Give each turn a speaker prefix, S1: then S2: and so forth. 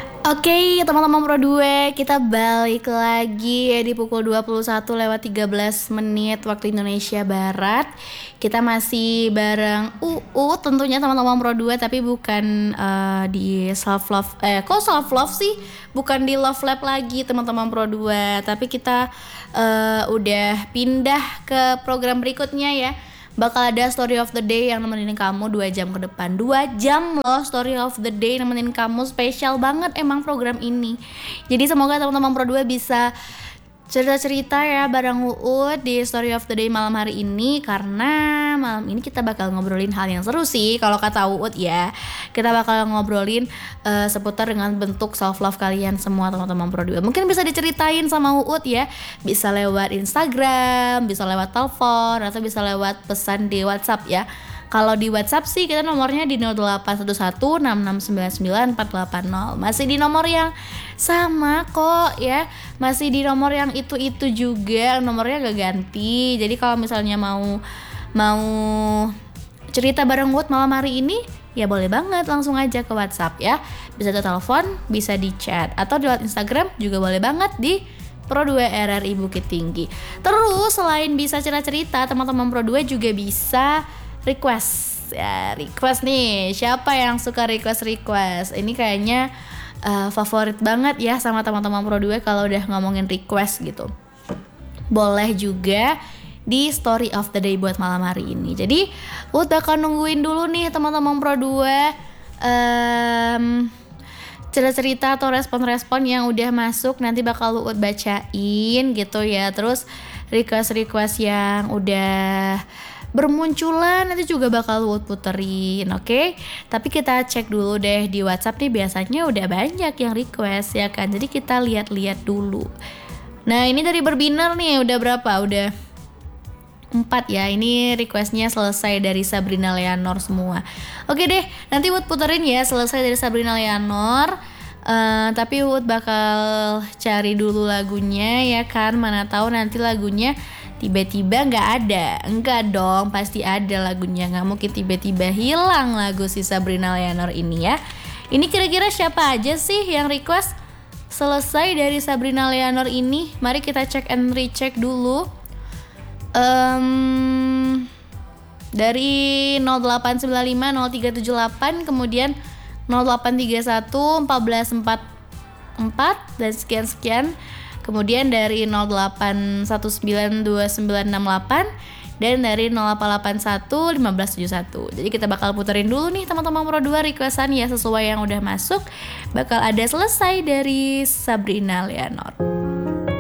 S1: Oke, teman-teman Pro 2, kita balik lagi ya di pukul 21:13 waktu Indonesia Barat. Kita masih bareng tentunya teman-teman Pro 2, tapi bukan di self love. Kok self love sih? Bukan di Love Lab lagi teman-teman Pro 2, tapi kita udah pindah ke program berikutnya ya. Bakal ada Story of the Day yang nemenin kamu 2 jam ke depan. 2 jam loh Story of the Day nemenin kamu. Spesial banget emang program ini. Jadi semoga teman-teman Pro 2 bisa cerita-cerita ya bareng Uut di Story of the Day malam hari ini. Karena malam ini kita bakal ngobrolin hal yang seru sih. Kalau kata Uut ya, kita bakal ngobrolin seputar dengan bentuk self love kalian semua teman-teman Pro 2. Mungkin bisa diceritain sama Uut ya. Bisa lewat Instagram, bisa lewat telepon, atau bisa lewat pesan di WhatsApp ya. Kalau di WhatsApp sih kita nomornya di 081166994880. Masih di nomor yang sama kok ya. Masih di nomor yang itu juga, nomornya gak ganti. Jadi kalau misalnya mau cerita bareng Wood malam hari ini, ya boleh banget langsung aja ke WhatsApp ya. Bisa di telepon, bisa di chat, atau di Instagram juga boleh banget di Pro 2 RRI Bukit Tinggi. Terus selain bisa cerita-cerita, teman-teman Pro 2 juga bisa request ya. Request nih, siapa yang suka request? Ini kayaknya favorit banget ya sama teman-teman Pro 2 kalau udah ngomongin request gitu. Boleh juga di Story of the Day buat malam hari ini. Jadi udah bakal nungguin dulu nih teman-teman Pro 2 cerita-cerita atau respon-respon yang udah masuk. Nanti bakal Uut bacain gitu ya. Terus request-request yang udah bermunculan nanti juga bakal Uut puterin, oke? Tapi kita cek dulu deh di WhatsApp nih, biasanya udah banyak yang request ya kan. Jadi kita lihat-lihat dulu. Nah, ini dari Berbiner nih udah berapa? Udah 4 ya. Ini requestnya selesai dari Sabrina Leonor semua. Oke deh, nanti Uut puterin ya selesai dari Sabrina Leonor. Tapi Uut bakal cari dulu lagunya ya kan. Mana tahu nanti lagunya tiba-tiba nggak ada. Enggak dong, pasti ada lagunya. Nggak mungkin tiba-tiba hilang lagu si Sabrina Leonor ini ya. Ini kira-kira siapa aja sih yang request selesai dari Sabrina Leonor ini? Mari kita cek and recheck dulu. Dari 08950378, kemudian 0831 1444 dan sekian-sekian. Kemudian dari 08192968 dan dari 08811571. Jadi kita bakal puterin dulu nih teman-teman Pro 2 requestan ya sesuai yang udah masuk. Bakal ada selesai dari Sabrina Leonor.